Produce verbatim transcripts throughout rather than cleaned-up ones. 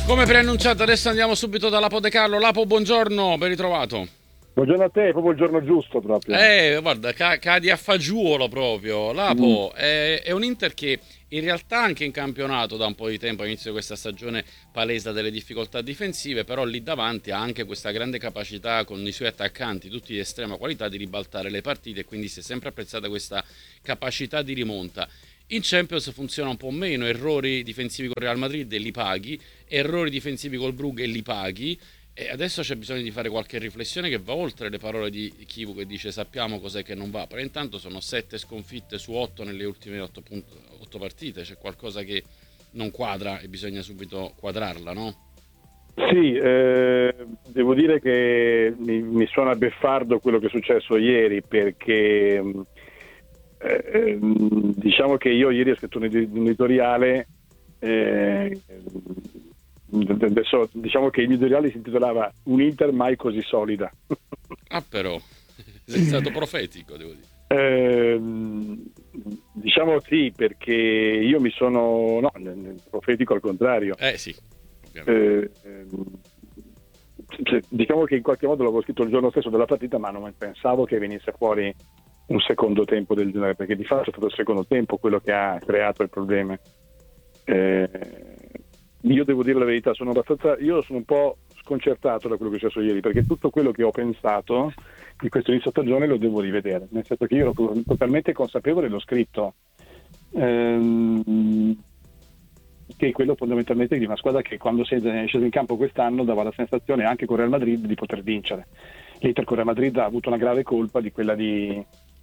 Come preannunciato, adesso andiamo subito da Lapo De Carlo. Lapo, buongiorno, ben ritrovato. Buongiorno a te, è proprio il giorno giusto proprio. Eh, guarda, ca- cadi a fagiolo proprio. Lapo, Mm. è, è un Inter che in realtà anche in campionato da un po' di tempo, all'inizio di questa stagione, palesa delle difficoltà difensive, però lì davanti ha anche questa grande capacità con i suoi attaccanti, tutti di estrema qualità, di ribaltare le partite, e quindi si è sempre apprezzata questa capacità di rimonta. In Champions funziona un po' meno, errori difensivi con Real Madrid e li paghi, errori difensivi col Brugge e li paghi. E adesso c'è bisogno di fare qualche riflessione che va oltre le parole di Chivu che dice sappiamo cos'è che non va, però intanto sono sette sconfitte su otto nelle ultime otto, otto partite, c'è qualcosa che non quadra e bisogna subito quadrarla, no? Sì, eh, devo dire che mi, mi suona beffardo quello che è successo ieri perché eh, diciamo che io ieri ho scritto un ed- un editoriale, eh, adesso diciamo che il mio editoriale si intitolava Un Inter mai così solida. Ah però, sei stato profetico, devo dire. Eh, diciamo sì, perché io mi sono, no, nel- nel profetico al contrario. Eh sì, ovviamente. Eh, ehm, cioè, diciamo che in qualche modo l'avevo scritto il giorno stesso della partita, ma non pensavo che venisse fuori un secondo tempo del genere, perché di fatto è stato il secondo tempo quello che ha creato il problema. Eh, io devo dire la verità, sono abbastanza, io sono un po' sconcertato da quello che è successo ieri, perché tutto quello che ho pensato di questo inizio stagione lo devo rivedere, nel senso che io ero totalmente consapevole, l'ho scritto, ehm, che è quello fondamentalmente di una squadra che quando si è sceso in campo quest'anno dava la sensazione anche con Real Madrid di poter vincere. L'Inter con Real Madrid ha avuto una grave colpa di quella di,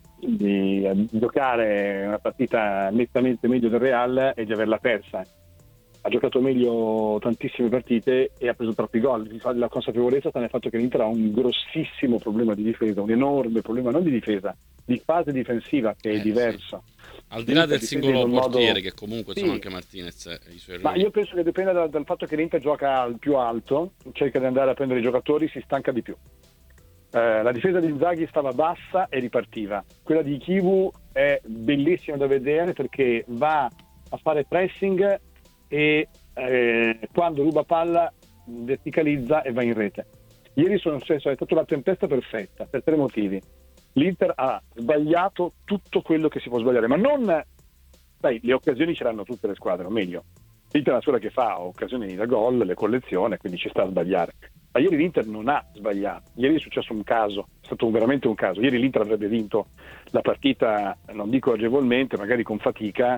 di giocare una partita nettamente meglio del Real e di averla persa. Ha giocato meglio tantissime partite e ha preso troppi gol. La consapevolezza sta nel fatto che l'Inter ha un grossissimo problema di difesa, un enorme problema non di difesa, di fase difensiva che è Eh, diverso. sì. Al di là del singolo in un portiere, modo... che comunque Sì, sono anche Martinez e i suoi ma errori. io penso che dipenda dal, dal fatto che l'Inter gioca al più alto, cerca di andare a prendere i giocatori, si stanca di più. Eh, la difesa di Inzaghi stava bassa e ripartiva. Quella di Chivu è bellissima da vedere perché va a fare pressing e eh, quando ruba palla verticalizza e va in rete. Ieri sono, è stata una tempesta perfetta per tre motivi. L'Inter ha sbagliato tutto quello che si può sbagliare, ma non, sai, le occasioni ce l'hanno tutte le squadre, o meglio, l'Inter è una squadra che fa occasioni da gol, le collezione, quindi ci sta a sbagliare. Ma ieri l'Inter non ha sbagliato, ieri è successo un caso, è stato veramente un caso. Ieri l'Inter avrebbe vinto la partita, non dico agevolmente, magari con fatica,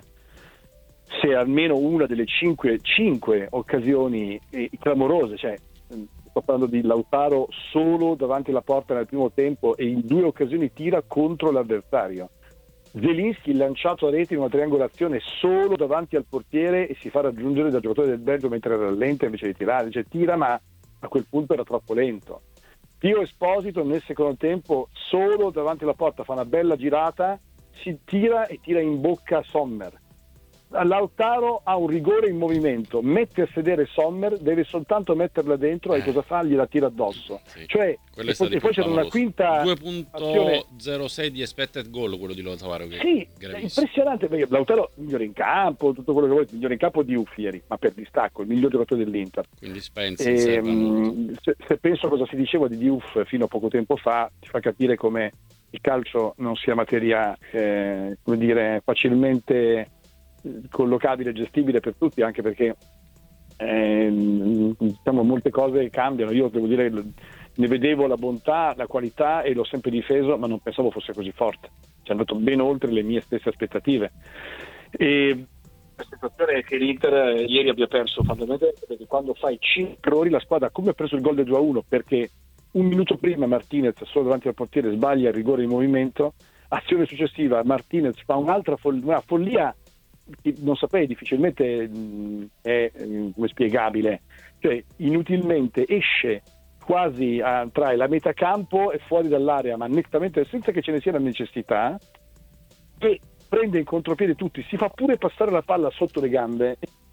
se almeno una delle cinque, cinque occasioni eh, clamorose, cioè sto parlando di Lautaro solo davanti alla porta nel primo tempo e in due occasioni tira contro l'avversario. Zelinski lanciato a rete in una triangolazione solo davanti al portiere e si fa raggiungere dal giocatore del Belgio mentre rallenta invece di tirare, cioè tira ma a quel punto era troppo lento. Pio Esposito nel secondo tempo solo davanti alla porta fa una bella girata, si tira e tira in bocca a Sommer. Lautaro ha un rigore in movimento, mette a sedere Sommer, deve soltanto metterla dentro e Eh. cosa fa? Gliela tira addosso. Sì. Cioè, Quello è e poi, stato e poi c'era una quinta due azione. virgola zero sei di expected goal, quello di Lautaro, che Sì, è è gravissimo. impressionante perché Lautaro migliore in campo, tutto quello che vuoi, migliore in campo di Uffieri, ma per distacco, il miglior giocatore dell'Inter. Quindi Spence serve molto. Se, se penso a cosa si diceva di Diouf fino a poco tempo fa, ti fa capire come il calcio non sia materia, eh, come dire, facilmente collocabile, gestibile per tutti, anche perché eh, diciamo molte cose cambiano. Io devo dire ne vedevo la bontà, la qualità e l'ho sempre difeso, ma non pensavo fosse così forte, ci è andato ben oltre le mie stesse aspettative. E la situazione è che l'Inter ieri abbia perso fondamentalmente perché quando fai cinque errori la squadra, come ha preso il gol del due a uno, perché un minuto prima Martinez solo davanti al portiere sbaglia il rigore in movimento, azione successiva Martinez fa un'altra foll- una follia che non saprei, difficilmente mh, è mh, come spiegabile, cioè inutilmente esce quasi a, tra la metà campo e fuori dall'area, ma nettamente senza che ce ne sia la necessità, e prende in contropiede tutti, si fa pure passare la palla sotto le gambe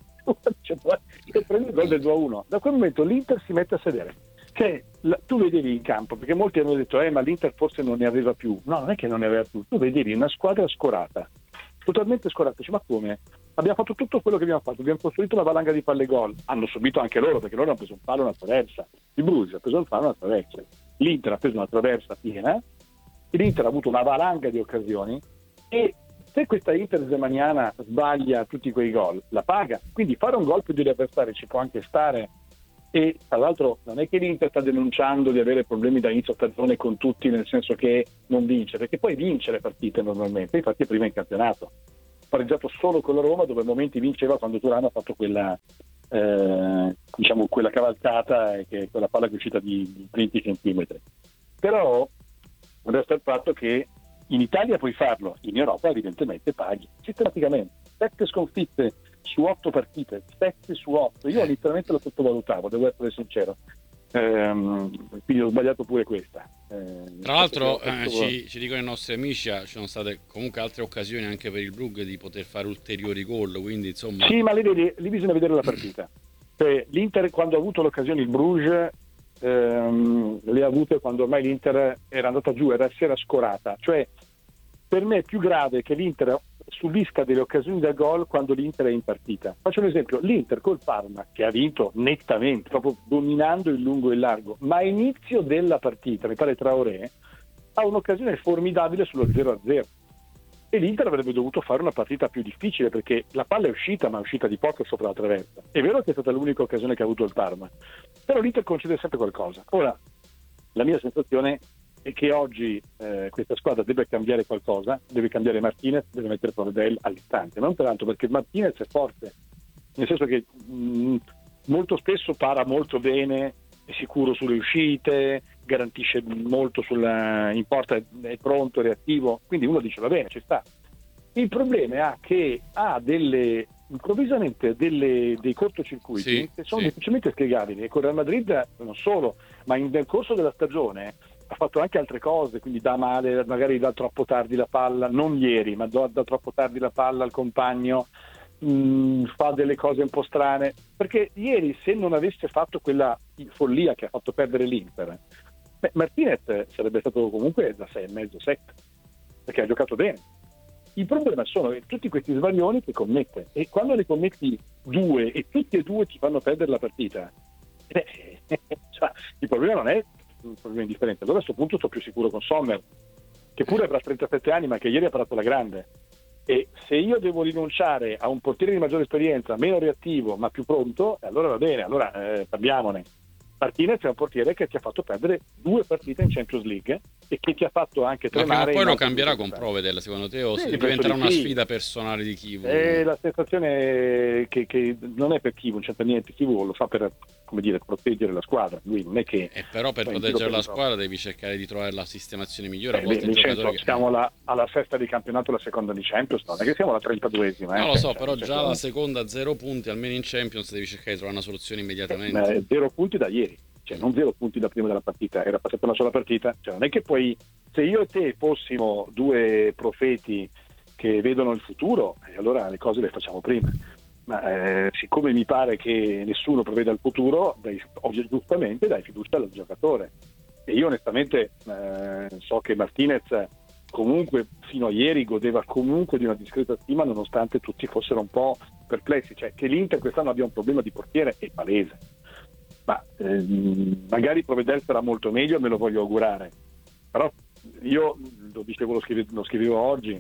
e prende il gol del due a uno. Da quel momento l'Inter si mette a sedere, cioè la, tu vedevi in campo, perché molti hanno detto eh ma l'Inter forse non ne aveva più. No, non è che non ne aveva più, tu vedevi una squadra scorata, totalmente scorata. Dici, ma come? Abbiamo fatto tutto quello che abbiamo fatto, abbiamo costruito una valanga di palle gol, hanno subito anche loro perché loro hanno preso un palo e una traversa, il Bruges ha preso un palo e una traversa, l'Inter ha preso una traversa piena, l'Inter ha avuto una valanga di occasioni e se questa Inter zemaniana sbaglia tutti quei gol la paga, quindi fare un gol più degli avversari ci può anche stare. E tra l'altro non è che l'Inter sta denunciando di avere problemi da inizio stagione con tutti, nel senso che non vince, perché poi vince le partite normalmente, infatti prima in campionato pareggiato solo con la Roma dove a momenti vinceva quando Thuram ha fatto quella eh, diciamo quella cavalcata e che quella palla che è uscita di, di venti centimetri. Però resta il fatto che in Italia puoi farlo, in Europa evidentemente paghi sistematicamente. Sette sconfitte su otto partite, sette su otto. Io inizialmente lo sottovalutavo, devo essere sincero. Ehm, quindi ho sbagliato pure questa. Ehm, Tra l'altro questo... eh, ci, ci dicono i nostri amici, ci sono state comunque altre occasioni anche per il Brugge di poter fare ulteriori gol, quindi insomma... Sì, ma lì, lì, lì bisogna vedere la partita. Cioè, l'Inter quando ha avuto l'occasione, il Bruges ehm, le ha avute quando ormai l'Inter era andata giù, era, si era scorata. Cioè, per me è più grave che l'Inter subisca delle occasioni da gol quando l'Inter è in partita. Faccio un esempio, l'Inter col Parma, che ha vinto nettamente, proprio dominando il lungo e il largo, ma a inizio della partita, mi pare Traoré, ha un'occasione formidabile sullo zero a zero. E l'Inter avrebbe dovuto fare una partita più difficile perché la palla è uscita, ma è uscita di poco sopra la traversa. È vero che è stata l'unica occasione che ha avuto il Parma, però l'Inter concede sempre qualcosa. Ora, la mia sensazione è che oggi eh, questa squadra deve cambiare qualcosa, deve cambiare Martinez, deve mettere Provedel all'istante, ma non peraltro perché Martinez è forte, nel senso che mh, molto spesso para molto bene, è sicuro sulle uscite, garantisce molto sulla, in porta, è pronto, è reattivo, quindi uno dice va bene, ci sta. Il problema è che ha delle improvvisamente delle, dei cortocircuiti sì, che sono sì. difficilmente spiegabili e con Real Madrid non solo, ma in, nel corso della stagione ha fatto anche altre cose, quindi dà male, magari dà troppo tardi la palla, non ieri, ma dà, dà troppo tardi la palla al compagno, mh, fa delle cose un po' strane, perché ieri se non avesse fatto quella follia che ha fatto perdere l'Inter, beh, Martinez sarebbe stato comunque da sei e mezzo, sette, perché ha giocato bene. Il problema sono tutti questi sbaglioni che commette, e quando ne commetti due e tutti e due ti fanno perdere la partita, beh, cioè, il problema non è un problema indifferente. Allora a questo punto sto più sicuro con Sommer, che pure avrà trentasette anni ma che ieri ha parato la grande, e se io devo rinunciare a un portiere di maggiore esperienza, meno reattivo ma più pronto, allora va bene, allora eh, parliamone. Martinez è un portiere che ti ha fatto perdere due partite in Champions League e che ti ha fatto anche Ma tremare. prima o poi lo cambierà con Provedel, Provedel, secondo te, o sì, se diventerà di una sì. sfida personale di Chivu? È la sensazione che, che non è per Chivu, non c'entra niente. Chivu lo fa per, come dire, proteggere la squadra. Lui non è che. E però per proteggere la squadra devi cercare di trovare la sistemazione migliore. A Eh, volte beh, il giocatore che... siamo alla, alla sesta di campionato, la seconda di Champions, non è che siamo alla trentaduesima. Eh? No, lo so, cioè, però cioè, già la seconda zero punti, almeno in Champions devi cercare di trovare una soluzione immediatamente. Eh, zero punti da ieri, cioè non zero punti da prima della partita, era passata una sola partita, cioè non è che poi se io e te fossimo due profeti che vedono il futuro, eh, allora le cose le facciamo prima, ma eh, siccome mi pare che nessuno preveda il futuro, dai, giustamente dai fiducia al giocatore, e io onestamente eh, so che Martinez comunque fino a ieri godeva comunque di una discreta stima nonostante tutti fossero un po' perplessi, cioè che l'Inter quest'anno abbia un problema di portiere è palese, ma ehm, magari Provedel sarà molto meglio, me lo voglio augurare, però io lo dicevo, lo scrivevo, lo scrivevo oggi,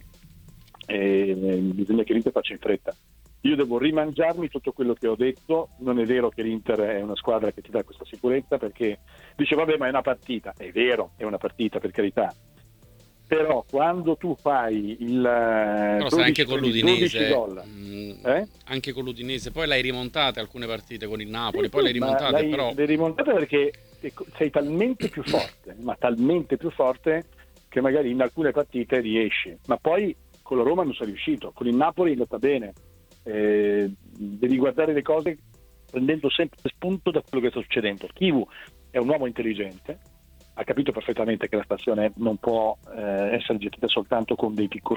e bisogna che l'Inter faccia in fretta. Io devo rimangiarmi tutto quello che ho detto. Non è vero che l'Inter è una squadra che ti dà questa sicurezza, perché dice vabbè, ma è una partita, è vero, è una partita, per carità, però quando tu fai il però dodici, sai, anche con l'Udinese gol, mh, eh? anche con l'Udinese poi l'hai rimontate alcune partite con il Napoli, sì, poi sì, l'hai rimontate, l'hai, però l'hai rimontate perché sei talmente più forte, ma talmente più forte che magari in alcune partite riesci, ma poi con la Roma non sei riuscito, con il Napoli è andata bene. Eh, devi guardare le cose prendendo sempre spunto da quello che sta succedendo. Chivu è un uomo intelligente, ha capito perfettamente che la stazione non può eh, essere gestita soltanto con dei piccoli,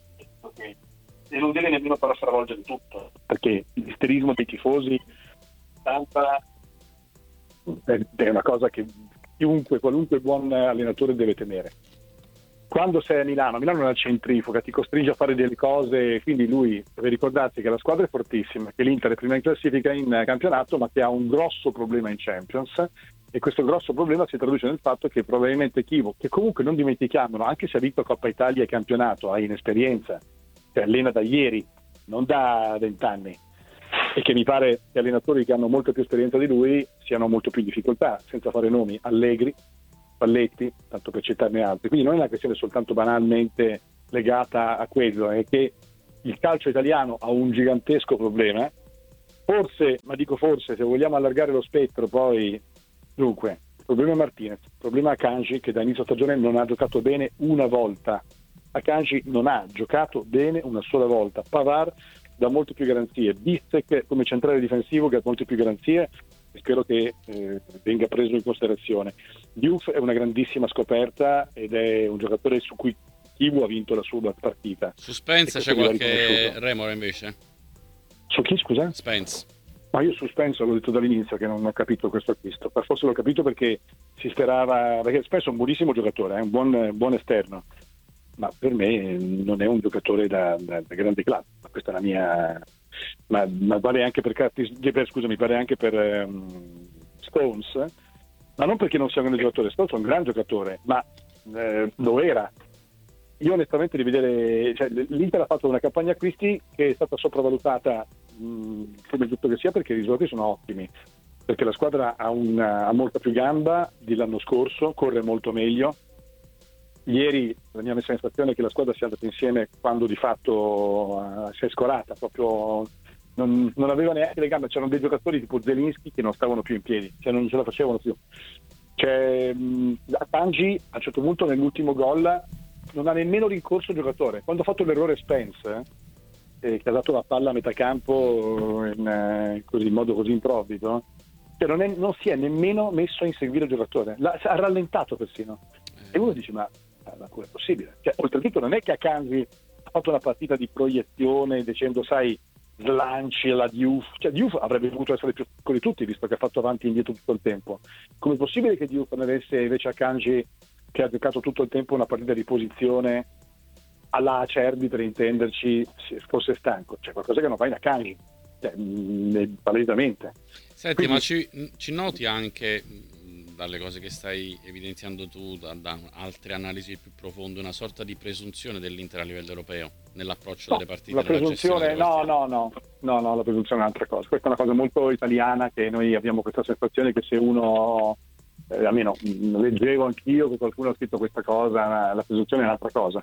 e non deve nemmeno far stravolgere tutto, perché l'isterismo dei tifosi stampa è una cosa che chiunque, qualunque buon allenatore deve temere. quando sei a Milano, Milano è una centrifuga, ti costringe a fare delle cose, quindi lui deve ricordarsi che la squadra è fortissima, che l'Inter è prima in classifica in campionato, ma che ha un grosso problema in Champions, e questo grosso problema si traduce nel fatto che probabilmente Chievo, che comunque non dimentichiamolo, anche se ha vinto Coppa Italia e campionato, ha inesperienza, si allena da ieri, non da vent'anni, e che mi pare che allenatori che hanno molto più esperienza di lui siano molto più in difficoltà, senza fare nomi, Allegri, Spalletti, tanto per citarne altri. Quindi non è una questione soltanto banalmente legata a quello, è che il calcio italiano ha un gigantesco problema, forse, ma dico forse, se vogliamo allargare lo spettro, poi dunque, il problema è Martinez, il problema è Akanji, che da inizio stagione non ha giocato bene una volta. Akanji non ha giocato bene una sola volta. Pavard dà molte più garanzie, Bissek come centrale difensivo che ha molte più garanzie, e spero che eh, venga preso in considerazione. Diouf è una grandissima scoperta ed è un giocatore su cui Kivu ha vinto la sua partita. Su Spence c'è qualche remora invece? Su chi, scusa? Spence. Ma io su Spence l'ho detto dall'inizio che non ho capito questo acquisto, forse l'ho capito perché si sperava, perché Spence è un buonissimo giocatore, è un buon, buon esterno, ma per me non è un giocatore da, da, da grande classe, questa è la mia, ma, ma vale anche per, per scusami, vale anche per um, Stones, ma non perché non sia un grande giocatore, Stones è un gran giocatore, ma eh, lo era. Io onestamente di vedere, cioè, l'Inter ha fatto una campagna acquisti che è stata sopravvalutata, mh, come giusto che sia, perché i risultati sono ottimi, perché la squadra ha, una, ha molta più gamba dell'anno scorso, corre molto meglio. Ieri la mia sensazione è che la squadra sia andata insieme quando di fatto uh, si è scolata, proprio non, non aveva neanche le gambe, c'erano dei giocatori tipo Zelinski che non stavano più in piedi, cioè non ce la facevano più. Cioè, mh, Akanji a un certo punto nell'ultimo gol non ha nemmeno rincorso il giocatore. Quando ha fatto l'errore Spence, eh, che ha dato la palla a metà campo in, eh, così, in modo così improvviso, cioè non, è, non si è nemmeno messo a inseguire il giocatore, L'ha, ha rallentato persino. E uno dice, ma, ma come è possibile? Cioè, oltretutto non è che Akanji ha fatto una partita di proiezione dicendo, sai, slanci alla Diouf, cioè Diouf avrebbe dovuto essere più piccolo di tutti, visto che ha fatto avanti e indietro tutto il tempo. Com'è possibile che Diouf non avesse invece Akanji, che ha giocato tutto il tempo una partita di posizione alla Acerbi, per intenderci, fosse stanco? C'è qualcosa che non va in Akanji, cioè, mh, palesemente. Senti, Quindi, ma ci, ci noti anche dalle cose che stai evidenziando tu, da, da altre analisi più profonde, una sorta di presunzione dell'Inter a livello europeo nell'approccio no, delle partite? La presunzione, delle no, no, no, no, no, la presunzione è un'altra cosa. Questa è una cosa molto italiana, che noi abbiamo questa sensazione che se uno, eh, almeno mh, leggevo anch'io che qualcuno ha scritto questa cosa, la presunzione è un'altra cosa.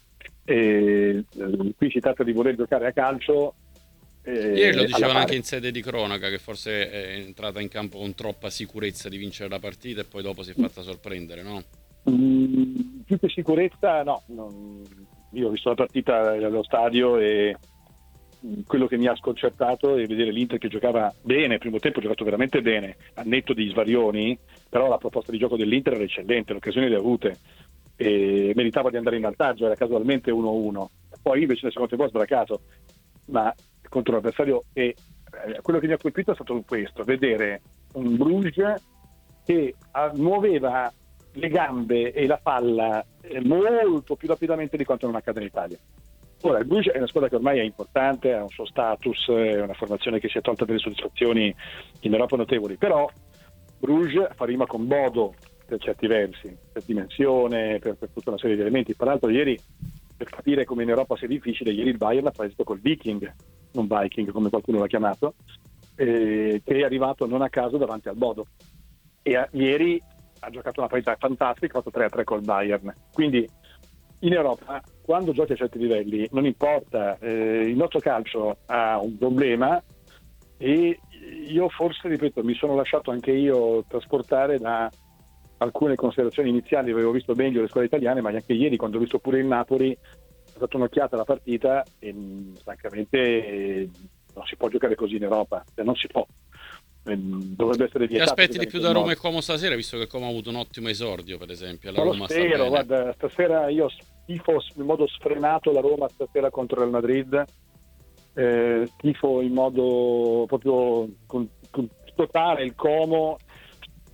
E, eh, qui si tratta di voler giocare a calcio. Ieri lo dicevano anche in sede di cronaca, che forse è entrata in campo con troppa sicurezza di vincere la partita e poi dopo si è fatta sorprendere, no? Mm, più che sicurezza, no. Non, io ho visto la partita allo stadio e quello che mi ha sconcertato è vedere l'Inter che giocava bene, il primo tempo ha giocato veramente bene, a netto di svarioni, però la proposta di gioco dell'Inter era eccellente, le occasioni le ha avute e meritava di andare in vantaggio, era casualmente uno a uno. Poi invece nel secondo tempo ha sbracato, ma contro un avversario, e eh, quello che mi ha colpito è stato questo, vedere un Bruges che ah, muoveva le gambe e la palla eh, molto più rapidamente di quanto non accade in Italia. Ora il Bruges è una squadra che ormai è importante, ha un suo status, è una formazione che si è tolta delle soddisfazioni in Europa notevoli, però Bruges fa rima con Bodo per certi versi, per dimensione, per, per tutta una serie di elementi. Tra l'altro ieri, per capire come in Europa sia difficile, ieri il Bayern ha preso col Viking, non Viking come qualcuno l'ha chiamato, eh, che è arrivato non a caso davanti al Bodo, e a, ieri ha giocato una partita fantastica, ha fatto tre a tre col Bayern. Quindi in Europa, quando giochi a certi livelli, non importa, eh, il nostro calcio ha un problema e io forse, ripeto, mi sono lasciato anche io trasportare da alcune considerazioni iniziali, avevo visto meglio le squadre italiane, ma anche ieri quando ho visto pure il Napoli ho dato un'occhiata alla partita e francamente eh, non si può giocare così in Europa, cioè, non si può, eh, dovrebbe essere vietato. Ti aspetti di più da Roma e Como stasera, visto che Como ha avuto un ottimo esordio, per esempio? La Ma Roma lo spero, sta guarda, stasera io tifo in modo sfrenato la Roma stasera contro il Madrid, eh, tifo in modo proprio con, con totale il Como.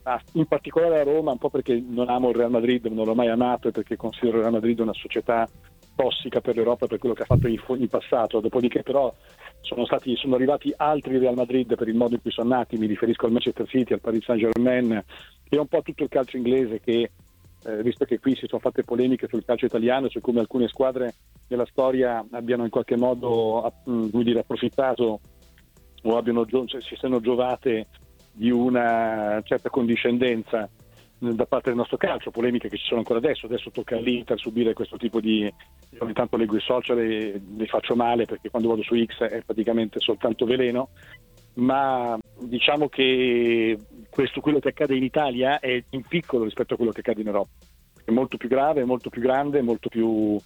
in particolare a Roma, un po' perché non amo il Real Madrid, non l'ho mai amato, e perché considero il Real Madrid una società tossica per l'Europa per quello che ha fatto in, in passato. Dopodiché però sono stati sono arrivati altri Real Madrid per il modo in cui sono nati, mi riferisco al Manchester City, al Paris Saint-Germain e un po' tutto il calcio inglese che, eh, visto che qui si sono fatte polemiche sul calcio italiano, su come alcune squadre della storia abbiano in qualche modo come dire, approfittato o abbiano si siano giovate di una certa condiscendenza da parte del nostro calcio, polemiche che ci sono ancora adesso. Adesso tocca all'Inter subire questo tipo di... Io ogni tanto leggo i social e mi faccio male perché quando vado su X è praticamente soltanto veleno, ma diciamo che questo, quello che accade in Italia è in piccolo rispetto a quello che accade in Europa, è molto più grave, molto più grande, molto più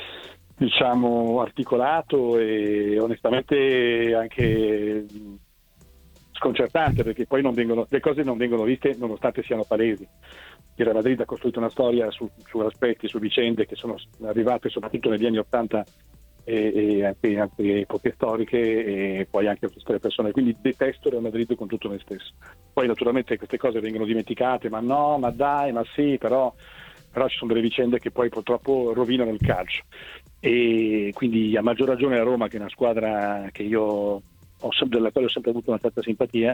diciamo articolato e onestamente anche sconcertante, perché poi non vengono, le cose non vengono viste nonostante siano palesi. Il Real Madrid ha costruito una storia su, su aspetti, su vicende che sono arrivate soprattutto negli anni Ottanta e, e anche, anche epoche storiche e poi anche su storie personali, quindi detesto il Real Madrid con tutto me stesso. Poi naturalmente queste cose vengono dimenticate, ma no, ma dai, ma sì, però, però ci sono delle vicende che poi purtroppo rovinano il calcio, e quindi a maggior ragione la Roma, che è una squadra che io ho sempre, della quale ho sempre avuto una certa simpatia,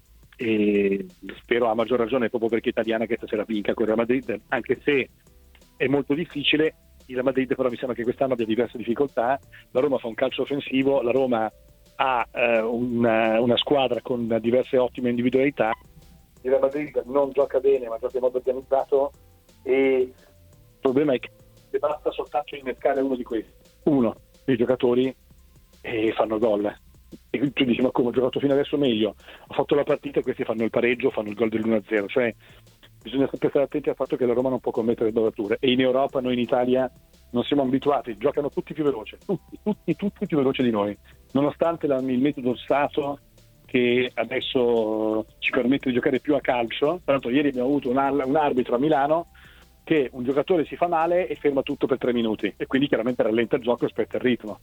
e spero a maggior ragione proprio perché è italiana che stasera vinca con il Real Madrid, anche se è molto difficile. Il Real Madrid però mi sembra che quest'anno abbia diverse difficoltà. La Roma fa un calcio offensivo, la Roma ha eh, una, una squadra con diverse ottime individualità. Il Real Madrid non gioca bene, ma gioca in modo organizzato, e il problema è che basta soltanto innescare uno di questi, uno dei giocatori, e fanno gol. E tu dici, ma come, ho giocato fino adesso meglio, ho fatto la partita e questi fanno il pareggio, fanno il gol dell'uno a zero. Cioè bisogna sempre stare attenti al fatto che la Roma non può commettere sbavature, e in Europa, noi in Italia non siamo abituati, giocano tutti più veloci, tutti, tutti, tutti più veloci di noi, nonostante la, il metodo Stato che adesso ci permette di giocare più a calcio. Tra l'altro ieri abbiamo avuto un, un arbitro a Milano che un giocatore si fa male e ferma tutto per tre minuti, e quindi chiaramente rallenta il gioco e aspetta il ritmo.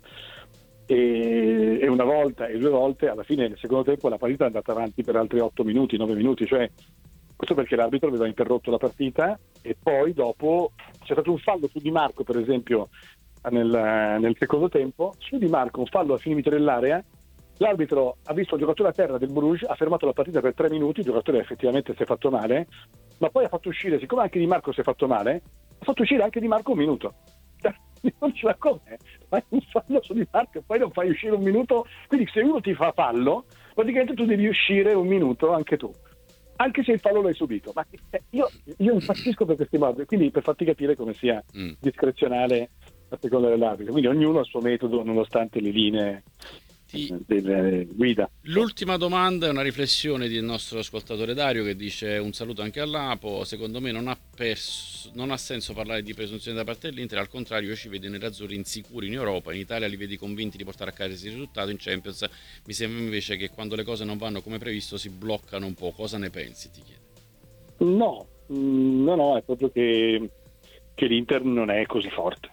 E, e una volta e due volte alla fine del secondo tempo la partita è andata avanti per altri otto minuti, nove minuti, cioè questo perché l'arbitro aveva interrotto la partita, e poi dopo c'è stato un fallo su Di Marco, per esempio nel, nel secondo tempo, su Di Marco un fallo a fine metro dell'area, l'arbitro ha visto il giocatore a terra del Bruges, ha fermato la partita per tre minuti, il giocatore effettivamente si è fatto male, ma poi ha fatto uscire, siccome anche Di Marco si è fatto male, ha fatto uscire anche Di Marco un minuto. Non ce la come, fai un fallo su Di Marco e poi non fai uscire un minuto, quindi se uno ti fa fallo praticamente tu devi uscire un minuto anche tu, anche se il fallo l'hai subito. Ma io, io impazzisco per questi modi, quindi per farti capire come sia mm. discrezionale a seconda dell'arbitro, quindi ognuno ha il suo metodo nonostante le linee Ti... delle guida. L'ultima domanda è una riflessione del nostro ascoltatore Dario, che dice: un saluto anche all'Apo, secondo me non ha, perso, non ha senso parlare di presunzione da parte dell'Inter, al contrario io ci vedo i nerazzurri insicuri in Europa, in Italia li vedi convinti di portare a casa il risultato, in Champions mi sembra invece che quando le cose non vanno come previsto si bloccano un po'. Cosa ne pensi, ti chiedo? No, no, no, è proprio che, che l'Inter non è così forte.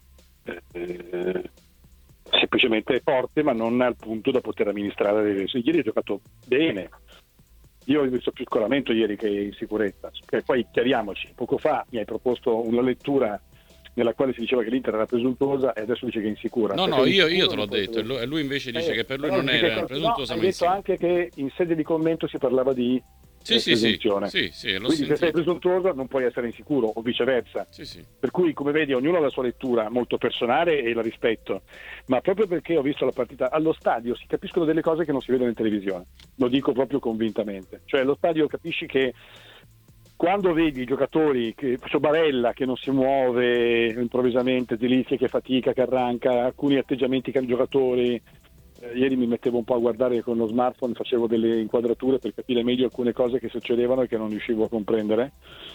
Eh, semplicemente è forte, ma non al punto da poter amministrare. Ieri ha giocato bene, io ho visto più scoramento ieri che in sicurezza. E poi chiariamoci, poco fa mi hai proposto una lettura nella quale si diceva che l'Inter era presuntuosa e adesso dice che è insicura. No, no, io, io te l'ho detto, e lui invece dice eh, che per lui non era presuntuosa, no, ma hai detto anche che in sede di commento si parlava di Sì, sì, sì, sì, sì, l'ho quindi sentito. se sei presuntuoso non puoi essere insicuro o viceversa. Sì, sì. Per cui, come vedi, ognuno ha la sua lettura molto personale e la rispetto, ma proprio perché ho visto la partita allo stadio si capiscono delle cose che non si vedono in televisione, lo dico proprio convintamente. Cioè allo stadio capisci che quando vedi i giocatori, che Barella che non si muove improvvisamente, Delizia che fatica, che arranca, alcuni atteggiamenti che hanno i giocatori. Eh, ieri mi mettevo un po' a guardare con lo smartphone, facevo delle inquadrature per capire meglio alcune cose che succedevano e che non riuscivo a comprendere,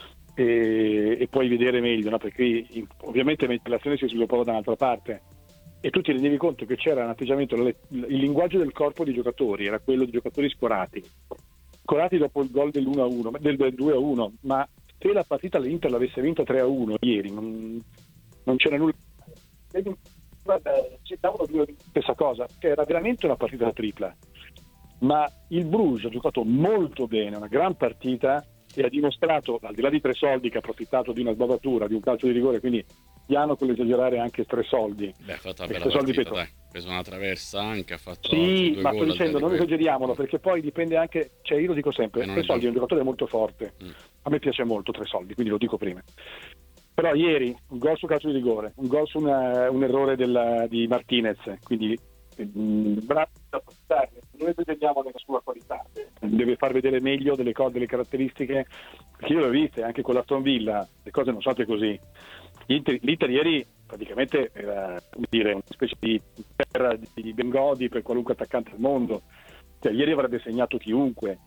e, e poi vedere meglio, no? Perché in, ovviamente l'azione si sviluppava da un'altra parte e tu ti rendevi conto che c'era un atteggiamento, il linguaggio del corpo dei giocatori era quello di giocatori scorati scorati dopo il gol dell'uno a uno, del, del due a uno, ma se la partita l'Inter l'avesse vinta tre a uno ieri non, non c'era nulla. Citavano due stessa cosa, che era veramente una partita tripla, ma il Bruges ha giocato molto bene, una gran partita, e ha dimostrato, al di là di tre soldi, che ha approfittato di una sbavatura, di un calcio di rigore, quindi piano con l'esagerare anche tre soldi. Beh, ha fatto una Perché bella tre soldi partita, pesano. dai. Ha preso una traversa anche, ha fatto altri Sì, due ma gol sto al dicendo, di là non di que- esageriamolo, perché poi dipende anche, cioè io lo dico sempre, Eh, non tre è soldi è un giusto. giocatore molto forte, Mm. a me piace molto tre soldi, quindi lo dico prima. Però ieri un gol su calcio di rigore, un gol su una- un errore del- di Martinez, quindi mh, bravo da passare. Noi vediamo nella sua qualità, deve far vedere meglio delle cose, delle caratteristiche, perché io le ho viste anche con l'Aston Villa, le cose non sono state così. L'Inter, l'Inter ieri praticamente era, come dire, una specie di terra di Bengodi per qualunque attaccante al mondo. Cioè, ieri avrebbe segnato chiunque,